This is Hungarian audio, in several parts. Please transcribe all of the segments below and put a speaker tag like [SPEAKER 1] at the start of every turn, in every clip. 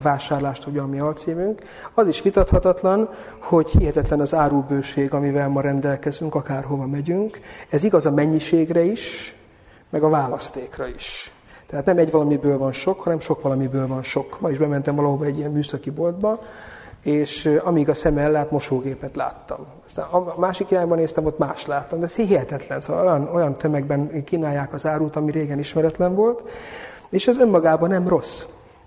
[SPEAKER 1] vásárlást, ugye, ami alcímünk. Az is vitathatatlan, hogy hihetetlen az árubőség, amivel ma rendelkezünk, akárhova megyünk. Ez igaz a mennyiségre is, meg a választékra is. Tehát nem egy valamiből van sok, hanem sok valamiből van sok. Ma is bementem valahova egy ilyen műszaki boltba, és amíg a szem ellát, mosógépet láttam. Aztán a másik irányban néztem, ott más láttam, de ez hihetetlen. Szóval olyan tömegben kínálják az árut, ami régen ismeretlen volt, és ez önmagában nem rossz.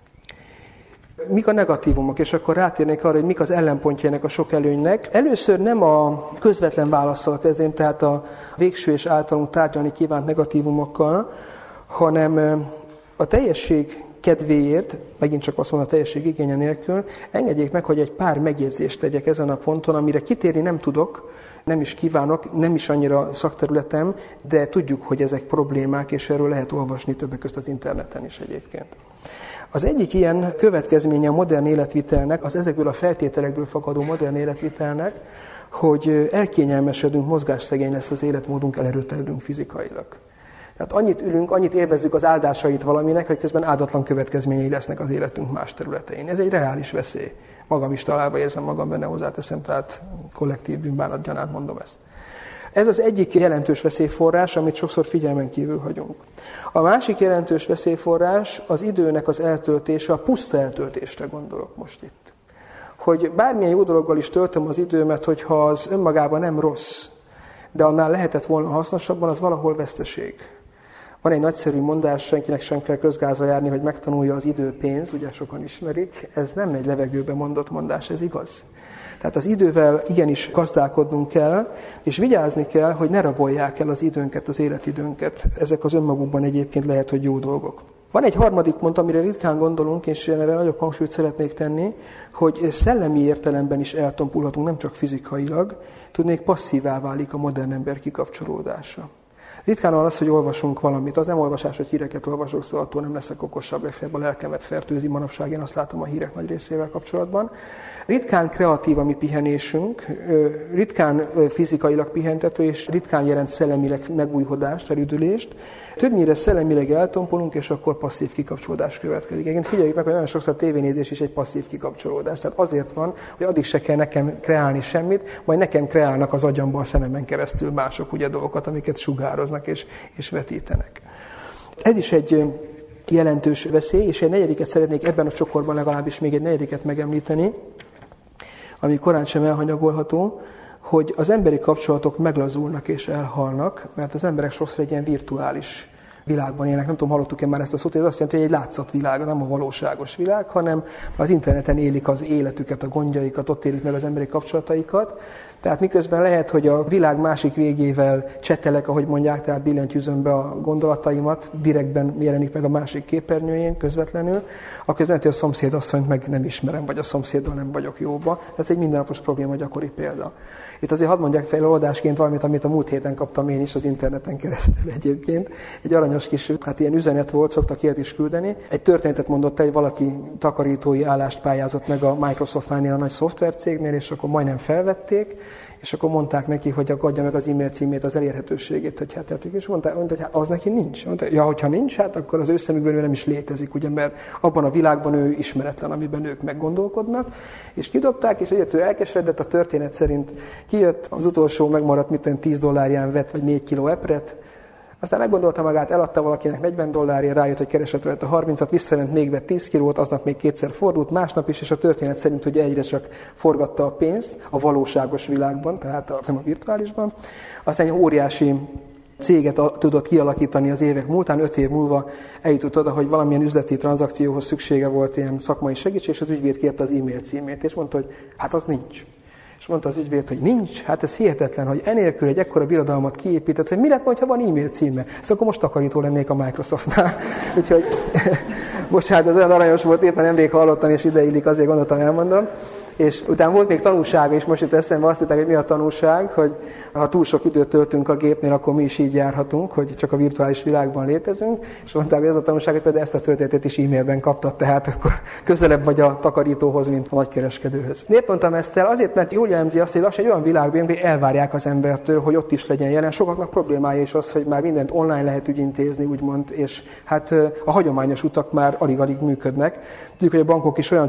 [SPEAKER 1] Mik a negatívumok, és akkor rátérnék arra, hogy mik az ellenpontjainak a sok előnynek. Először nem a közvetlen válasszal kezdeném, tehát a végső és általunk tárgyalni kívánt negatívumokkal, hanem a teljesség kedvéért, megint csak azt mondom, a teljesség igénye nélkül, engedjék meg, hogy egy pár megjegyzést tegyek ezen a ponton, amire kitérni nem tudok, nem is kívánok, nem is annyira szakterületem, de tudjuk, hogy ezek problémák, és erről lehet olvasni többek között az interneten is egyébként. Az egyik ilyen következménye a modern életvitelnek, az ezekből a feltételekből fakadó modern életvitelnek, hogy elkényelmesedünk, mozgásszegény lesz az életmódunk, elerőtlenedünk fizikailag. Tehát annyit ülünk, annyit élvezzük az áldásait valaminek, hogy közben áldatlan következményei lesznek az életünk más területein. Ez egy reális veszély. Magam is találva érzem magam benne, hozzáteszem, tehát kollektív bűnbánat gyanánt mondom ezt. Ez az egyik jelentős veszélyforrás, amit sokszor figyelmen kívül hagyunk. A másik jelentős veszélyforrás az időnek az eltöltése, a puszta eltöltésre gondolok most itt. Hogy bármilyen jó dologgal is töltöm az időmet, hogyha az önmagában nem rossz, de annál lehetett volna hasznosabban, az valahol veszteség. Van egy nagyszerű mondás, senkinek sem kell közgázra járni, hogy megtanulja az idő pénz, ugye sokan ismerik. Ez nem egy levegőbe mondott mondás, ez igaz. Tehát az idővel igenis gazdálkodnunk kell, és vigyázni kell, hogy ne rabolják el az időnket, az életidőnket. Ezek az önmagukban egyébként lehet, hogy jó dolgok. Van egy harmadik pont, amire ritkán gondolunk, és én erre nagyobb hangsúlyt szeretnék tenni, hogy szellemi értelemben is eltompulhatunk, nem csak fizikailag, tudnék passzívá válik a modern ember kikapcsolódása. Ritkán van az, hogy olvasunk valamit. Az nem olvasás, hogy híreket olvasok, szóval attól nem leszek okosabb, legfeljebb a lelkemet fertőzi manapság, én azt látom a hírek nagy részével kapcsolatban. Ritkán kreatív a mi pihenésünk, ritkán fizikailag pihentető, és ritkán jelent szellemileg megújhodást, felüdülést. Többnyire szellemileg eltompulunk, és akkor passzív kikapcsolódás következik. Egyébként figyeljük meg, hogy nagyon sokszor a tévénézés is egy passzív kikapcsolódás. Tehát azért van, hogy addig se kell nekem kreálni semmit, majd nekem kreálnak az agyamban, a szememen keresztül mások ugye dolgokat, amiket sugároznak és vetítenek. Ez is egy jelentős veszély, és egy negyediket szeretnék ebben a csokorban legalábbis még egy negyediket megemlíteni, ami korán sem elhanyagolható, hogy az emberi kapcsolatok meglazulnak és elhalnak, mert az emberek sokszor egy ilyen virtuális világban élnek. Nem tudom, hallottuk-e már ezt a szót, ez azt jelenti, hogy egy látszatvilág, nem a valóságos világ, hanem az interneten élik az életüket, a gondjaikat, ott élik meg az emberi kapcsolataikat. Tehát miközben lehet, hogy a világ másik végével csetelek, ahogy mondják, tehát billentyűzöm be a gondolataimat, direktben jelenik meg a másik képernyőjén közvetlenül, akkor lehet, hogy a szomszédasszonyt meg nem ismerem, vagy a szomszéddal nem vagyok jóba. Ez egy mindennapos probléma, gyakori példa. Itt azért hadd mondjak fel oldásként valamit, amit a múlt héten kaptam én is az interneten keresztül egyébként. Egy aranyos kis, ilyen üzenet volt, szoktak ilyet is küldeni. Egy történetet mondott el, hogy valaki takarítói állást pályázott meg a Microsoftnál, a nagy szoftvercégnél, és akkor majdnem felvették, és akkor mondták neki, hogy adja meg az e-mail címét, az elérhetőségét, hogy hát tehetik, és mondta, hogy hát az neki nincs. Mondta, ja, hogyha nincs, hát akkor az ő szemükben ő nem is létezik, ugye, mert abban a világban ő ismeretlen, amiben ők meggondolkodnak, és kidobták, és egyébként ő elkeseredett, a történet szerint kijött, az utolsó megmaradt, mit tudom, $10 vett, vagy 4 kiló epret, aztán meggondolta magát, eladta valakinek $40, rájött, hogy keresett rajta 30-at, visszament, még vett 10 kilót, aznap még kétszer fordult, másnap is, és a történet szerint ugye egyre csak forgatta a pénzt a valóságos világban, tehát nem a virtuálisban. Aztán egy óriási céget tudott kialakítani az évek múltán, 5 év múlva eljutott oda, hogy valamilyen üzleti tranzakcióhoz szüksége volt ilyen szakmai segítség, és az ügyvéd kérte az e-mail címét, és mondta, hogy hát az nincs. És mondta az ügyvéd, hogy nincs, hát ez hihetetlen, hogy enélkül egy ekkora birodalmat kiépített, hogy mi lett, ha van e-mail címe. Szóval akkor most takarító lennék a Microsoftnál. Úgyhogy, bocsánat, ez olyan aranyos volt, éppen nemrég hallottam, és ideillik, azért gondoltam, elmondom. És utána volt még tanulsága is, most itt eszembe azt hitták, hogy mi a tanulság, hogy ha túl sok időt töltünk a gépnél, akkor mi is így járhatunk, hogy csak a virtuális világban létezünk. És mondták, hogy ez a tanulság, hogy például ezt a történetet is e-mailben kaptad, tehát akkor közelebb vagy a takarítóhoz, mint a nagykereskedőhöz. Miért mondtam ezt el? Azért, mert jól jellemzi azt, hogy lassan egy olyan világban, hogy elvárják az embertől, hogy ott is legyen jelen. Sokaknak problémája is az, hogy már mindent online lehet ügyintézni, úgymond, és hát a hagyományos utak már alig-alig működnek. Tudjuk, hogy a bankok is olyan